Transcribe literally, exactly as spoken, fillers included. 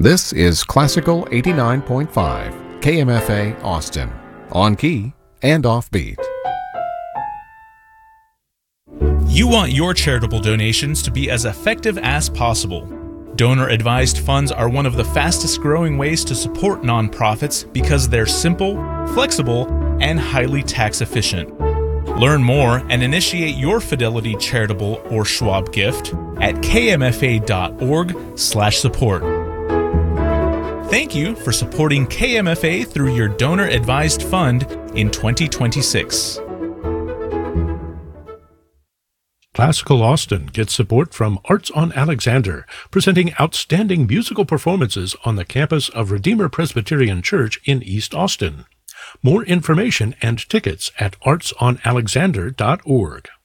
This is Classical eighty-nine point five, K M F A Austin, on key and offbeat. You want your charitable donations to be as effective as possible. Donor-advised funds are one of the fastest-growing ways to support nonprofits because they're simple, flexible, and highly tax-efficient. Learn more and initiate your Fidelity charitable or Schwab gift at k m f a dot org slash support. Thank you for supporting K M F A through your donor-advised fund in twenty twenty-six. Classical Austin gets support from Arts on Alexander, presenting outstanding musical performances on the campus of Redeemer Presbyterian Church in East Austin. More information and tickets at arts on alexander dot org.